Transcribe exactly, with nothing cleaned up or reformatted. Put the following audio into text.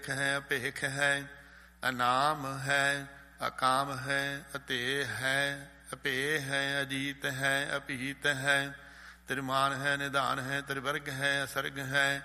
ਹੈ, ਅਭੇਖ ਹੈ, ਅਨਾਮ ਹੈ, ਅਕਾਮ ਹੈ, ਅਤੇਹ ਹੈ, ਅਭੇ ਹੈ, ਅਜੀਤ ਹੈ, ਅਭੀਤ ਹੈ, ਤਿਰਮਾਨ ਹੈ, ਨਿਧਾਨ ਹੈ, ਤਿਰਵਰਗ ਹੈ, ਅਸਰਗ ਹੈ,